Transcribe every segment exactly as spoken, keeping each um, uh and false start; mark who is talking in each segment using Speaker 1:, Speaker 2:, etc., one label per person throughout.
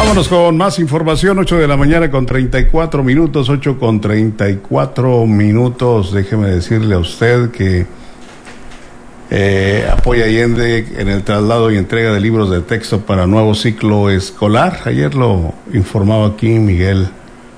Speaker 1: Vámonos con más información, ocho de la mañana con treinta y cuatro minutos, ocho con treinta y cuatro minutos. Déjeme decirle a usted que eh, apoya Allende en el traslado y entrega de libros de texto para nuevo ciclo escolar. Ayer lo informaba aquí Miguel,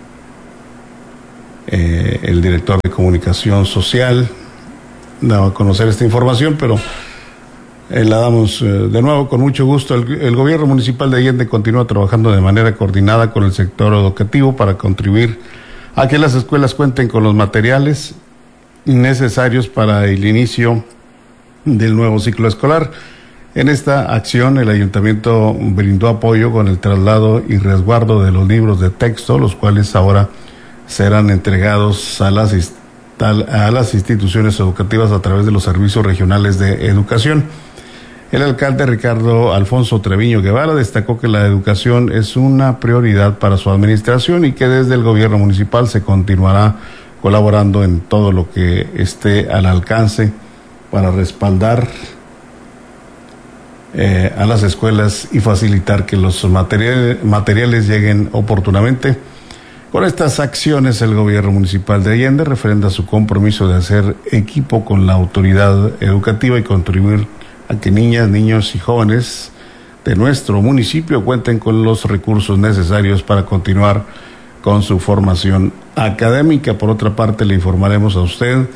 Speaker 1: eh, el director de comunicación social, daba a conocer esta información, pero Eh, la damos eh, de nuevo con mucho gusto. El, el gobierno municipal de Allende continúa trabajando de manera coordinada con el sector educativo para contribuir a que las escuelas cuenten con los materiales necesarios para el inicio del nuevo ciclo escolar. En esta acción, el ayuntamiento brindó apoyo con el traslado y resguardo de los libros de texto, los cuales ahora serán entregados a las, a las instituciones educativas a través de los servicios regionales de educación. El alcalde Ricardo Alfonso Treviño Guevara destacó que la educación es una prioridad para su administración y que desde el gobierno municipal se continuará colaborando en todo lo que esté al alcance para respaldar eh, a las escuelas y facilitar que los materiales, materiales lleguen oportunamente. Con estas acciones, el gobierno municipal de Allende refrenda su compromiso de hacer equipo con la autoridad educativa y contribuir a que niñas, niños y jóvenes de nuestro municipio cuenten con los recursos necesarios para continuar con su formación académica. Por otra parte, le informaremos a usted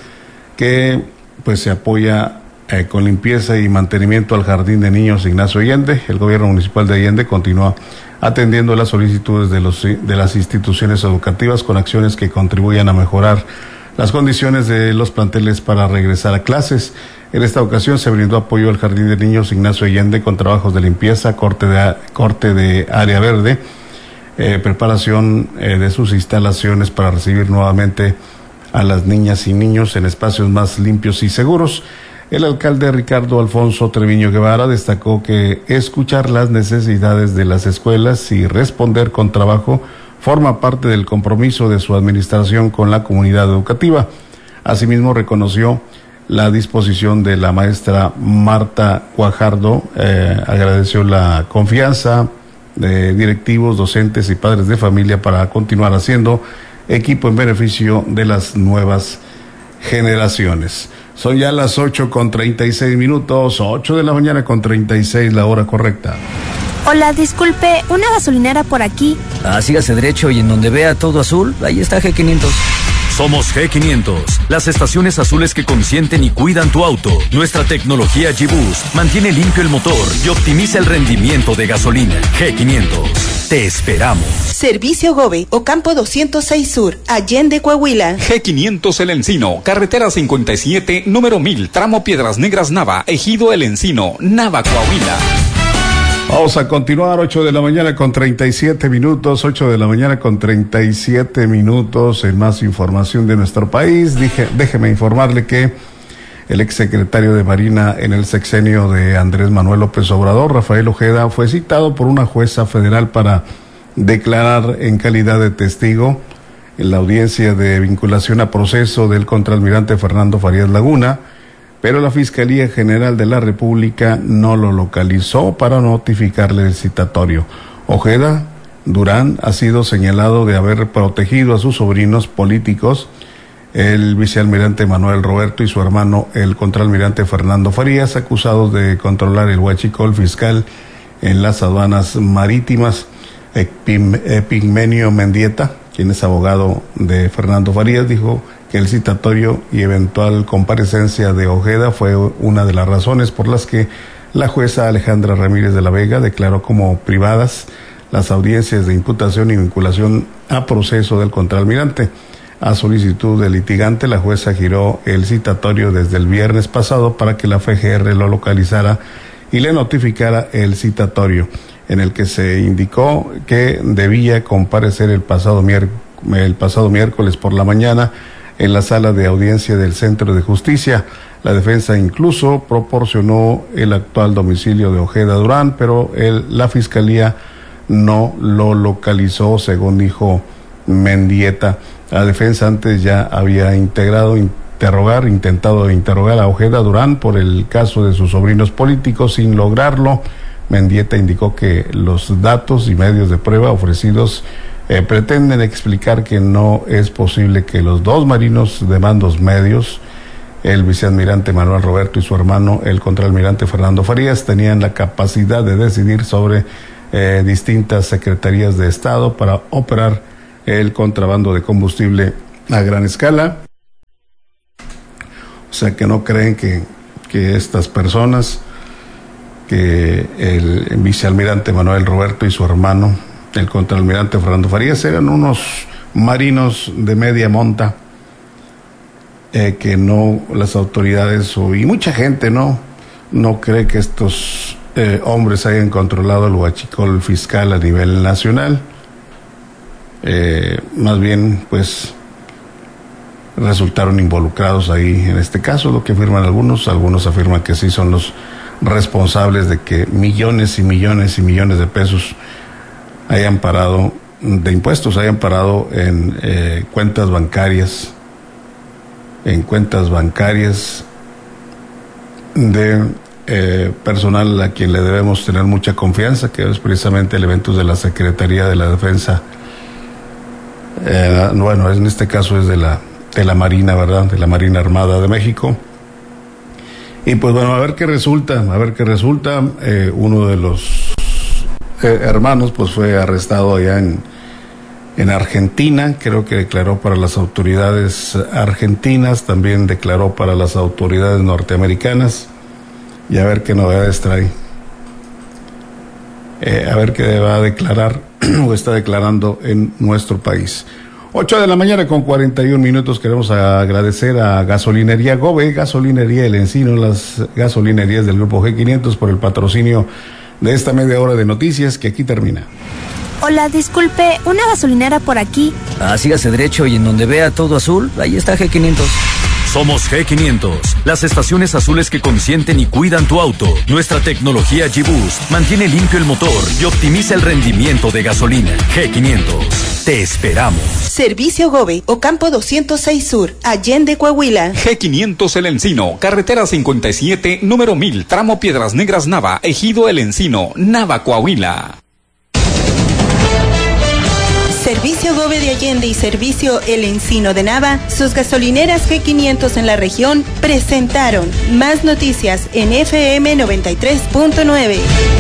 Speaker 1: que pues se apoya eh, con limpieza y mantenimiento al Jardín de Niños Ignacio Allende. El gobierno municipal de Allende continúa atendiendo las solicitudes de, los, de las instituciones educativas con acciones que contribuyan a mejorar las condiciones de los planteles para regresar a clases. En esta ocasión se brindó apoyo al Jardín de Niños Ignacio Allende con trabajos de limpieza, corte de, corte de área verde, eh, preparación eh, de sus instalaciones para recibir nuevamente a las niñas y niños en espacios más limpios y seguros. El alcalde Ricardo Alfonso Treviño Guevara destacó que escuchar las necesidades de las escuelas y responder con trabajo forma parte del compromiso de su administración con la comunidad educativa. Asimismo, reconoció la disposición de la maestra Marta Guajardo, eh, agradeció la confianza de directivos, docentes y padres de familia para continuar haciendo equipo en beneficio de las nuevas generaciones. Son ya las ocho con treinta y seis minutos, ocho de la mañana con treinta y seis, la hora correcta.
Speaker 2: Hola, disculpe, ¿una gasolinera por aquí?
Speaker 3: Ah, sígase derecho y en donde vea todo azul, ahí está G quinientos.
Speaker 4: Somos G quinientos, las estaciones azules que consienten y cuidan tu auto. Nuestra tecnología G-Boost mantiene limpio el motor y optimiza el rendimiento de gasolina. G quinientos, te esperamos.
Speaker 5: Servicio Gobe, Ocampo doscientos seis Sur, Allende, Coahuila.
Speaker 6: G quinientos El Encino, carretera cincuenta y siete, número mil, tramo Piedras Negras Nava, Ejido El Encino, Nava, Coahuila.
Speaker 1: Vamos a continuar, ocho de la mañana con treinta y siete minutos, ocho de la mañana con treinta y siete minutos, en más información de nuestro país. Dije, déjeme informarle que el exsecretario de Marina en el sexenio de Andrés Manuel López Obrador, Rafael Ojeda, fue citado por una jueza federal para declarar en calidad de testigo en la audiencia de vinculación a proceso del contraalmirante Fernando Farías Laguna, pero la Fiscalía General de la República no lo localizó para notificarle el citatorio. Ojeda Durán ha sido señalado de haber protegido a sus sobrinos políticos, el vicealmirante Manuel Roberto y su hermano, el contraalmirante Fernando Farías, acusados de controlar el huachicol fiscal en las aduanas marítimas. Epigmenio Mendieta, quien es abogado de Fernando Farías, dijo que el citatorio y eventual comparecencia de Ojeda fue una de las razones por las que la jueza Alejandra Ramírez de la Vega declaró como privadas las audiencias de imputación y vinculación a proceso del contraalmirante. A solicitud del litigante, la jueza giró el citatorio desde el viernes pasado para que la F G R lo localizara y le notificara el citatorio, en el que se indicó que debía comparecer el pasado, mier- el pasado miércoles por la mañana en la sala de audiencia del Centro de Justicia. La defensa incluso proporcionó el actual domicilio de Ojeda Durán, pero el, la Fiscalía no lo localizó, según dijo Mendieta. La defensa antes ya había integrado, interrogar, intentado interrogar a Ojeda Durán por el caso de sus sobrinos políticos sin lograrlo. Mendieta indicó que los datos y medios de prueba ofrecidos eh, pretenden explicar que no es posible que los dos marinos de mandos medios, el vicealmirante Manuel Roberto y su hermano, el contraalmirante Fernando Farías, tenían la capacidad de decidir sobre eh, distintas secretarías de Estado para operar el contrabando de combustible a gran escala. O sea que no creen que, que estas personas, que el, el vicealmirante Manuel Roberto y su hermano, el contraalmirante Fernando Farías, eran unos marinos de media monta, eh, que no las autoridades o, y mucha gente no, no cree que estos eh, hombres hayan controlado el huachicol fiscal a nivel nacional. Eh, más bien pues resultaron involucrados ahí en este caso, lo que afirman algunos, algunos afirman que sí son los responsables de que millones y millones y millones de pesos hayan parado, de impuestos, hayan parado en eh, cuentas bancarias, en cuentas bancarias de eh, personal a quien le debemos tener mucha confianza, que es precisamente elementos de la Secretaría de la Defensa. Eh, bueno, en este caso es de la de la Marina, ¿verdad? De la Marina Armada de México. Y pues bueno, a ver qué resulta, a ver qué resulta. Eh, uno de los eh, hermanos pues fue arrestado allá en, en Argentina, creo que declaró para las autoridades argentinas, también declaró para las autoridades norteamericanas, y a ver qué novedades trae. Eh, a ver qué va a declarar o está declarando en nuestro país. ocho de la mañana con cuarenta y un minutos. Queremos agradecer a Gasolinería Gobe, Gasolinería El Encino, las gasolinerías del Grupo G quinientos por el patrocinio de esta media hora de noticias que aquí termina.
Speaker 2: Hola, disculpe, ¿una gasolinera por aquí?
Speaker 3: Ah, sígase derecho y en donde vea todo azul, ahí está G quinientos.
Speaker 4: Somos G quinientos, las estaciones azules que consienten y cuidan tu auto. Nuestra tecnología G-Boost mantiene limpio el motor y optimiza el rendimiento de gasolina. G quinientos, te esperamos.
Speaker 5: Servicio Gobe, Ocampo doscientos seis Sur, Allende, Coahuila.
Speaker 6: G quinientos El Encino, carretera cincuenta y siete, número mil, tramo Piedras Negras Nava, Ejido El Encino, Nava, Coahuila.
Speaker 5: Servicio Gobe de Allende y Servicio El Encino de Nava, sus gasolineras G quinientos en la región, presentaron más noticias en F M noventa y tres punto nueve.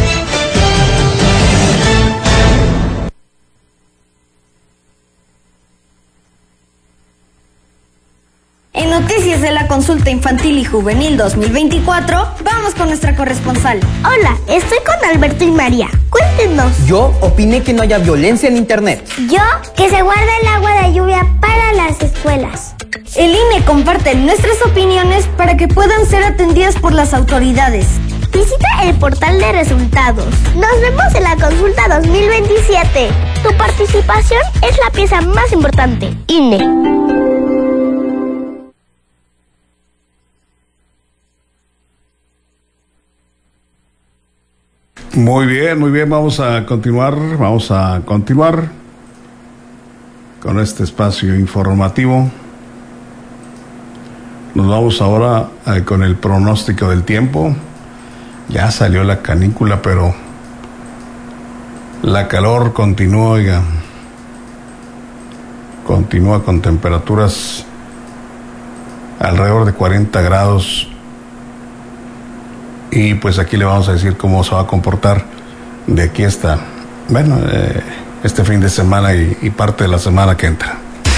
Speaker 7: En Noticias de la Consulta Infantil y Juvenil dos mil veinticuatro, vamos con nuestra corresponsal.
Speaker 8: Hola, estoy con Alberto y María. Cuéntenos.
Speaker 9: Yo opiné que no haya violencia en internet.
Speaker 8: Yo, que se guarde el agua de lluvia para las escuelas.
Speaker 7: El I N E comparte nuestras opiniones para que puedan ser atendidas por las autoridades.
Speaker 8: Visita el portal de resultados. Nos vemos en la consulta dos mil veintisiete. Tu participación es la pieza más importante. I N E.
Speaker 1: Muy bien, muy bien, vamos a continuar, vamos a continuar con este espacio informativo. Nos vamos ahora eh, con el pronóstico del tiempo. Ya salió la canícula, pero la calor continúa, oiga. Continúa con temperaturas alrededor de cuarenta grados. Y pues aquí le vamos a decir cómo se va a comportar de aquí hasta, bueno, eh, este fin de semana y, y parte de la semana que entra.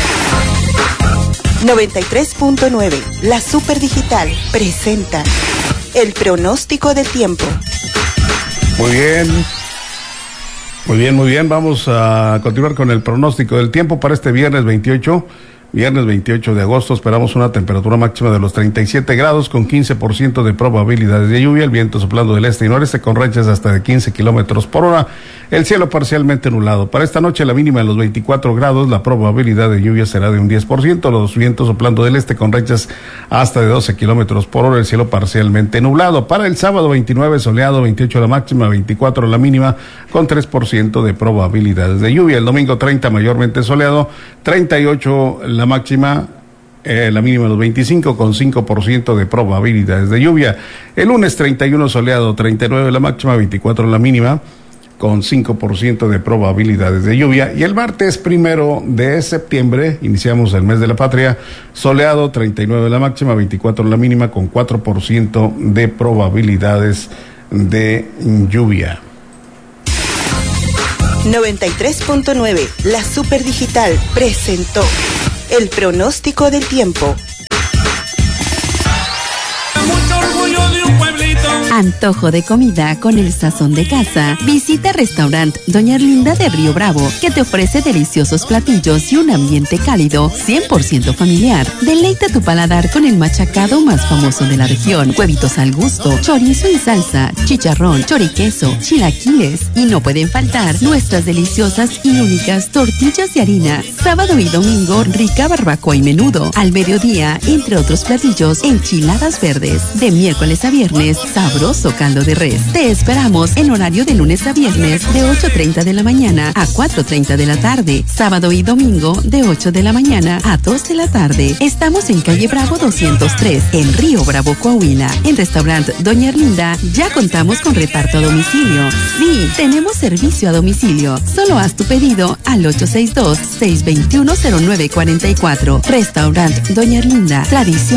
Speaker 5: noventa y tres punto nueve, la Super Digital, presenta el pronóstico del tiempo.
Speaker 1: Muy bien. Muy bien, muy bien. Vamos a continuar con el pronóstico del tiempo para este viernes veintiocho. Viernes veintiocho de agosto esperamos una temperatura máxima de los treinta y siete grados con quince por ciento de probabilidades de lluvia, el viento soplando del este y noreste con rachas hasta de quince kilómetros por hora, el cielo parcialmente nublado. Para esta noche la mínima de los veinticuatro grados, la probabilidad de lluvia será de un diez por ciento, los vientos soplando del este con rachas hasta de doce kilómetros por hora, el cielo parcialmente nublado. Para el sábado veintinueve soleado, veintiocho la máxima, veinticuatro la mínima con tres por ciento de probabilidades de lluvia. El domingo treinta mayormente soleado, treinta y ocho la máxima eh, la mínima los veinticinco con cinco por ciento de probabilidades de lluvia. El lunes treinta y uno soleado, treinta y nueve la máxima, veinticuatro la mínima, con cinco por ciento de probabilidades de lluvia. Y el martes primero de septiembre, iniciamos el mes de la patria, soleado, treinta y nueve la máxima, veinticuatro la mínima, con cuatro por ciento de probabilidades de lluvia.
Speaker 5: noventa y tres punto nueve, la Super Digital, presentó el pronóstico del tiempo.
Speaker 10: Mucho orgullo de un pueblito.
Speaker 11: Antojo de comida con el sazón de casa. Visita Restaurant Doña Erlinda de Río Bravo, que te ofrece deliciosos platillos y un ambiente cálido, cien por ciento familiar. Deleita tu paladar con el machacado más famoso de la región, huevitos al gusto, chorizo en salsa, chicharrón, choriqueso, chilaquiles. Y no pueden faltar nuestras deliciosas y únicas tortillas de harina. Sábado y domingo, rica barbacoa y menudo. Al mediodía, entre otros platillos, enchiladas verdes. De miércoles a viernes, sabroso caldo de res. Te esperamos en horario de lunes a viernes de ocho treinta de la mañana a cuatro treinta de la tarde. Sábado y domingo de ocho de la mañana a dos de la tarde. Estamos en calle Bravo doscientos tres, en Río Bravo, Coahuila. En Restaurant Doña Erlinda ya contamos con reparto a domicilio. Sí, tenemos servicio a domicilio. Solo haz tu pedido al ocho seis dos, seis dos uno, cero nueve cuatro cuatro. Restaurant Doña Erlinda, tradición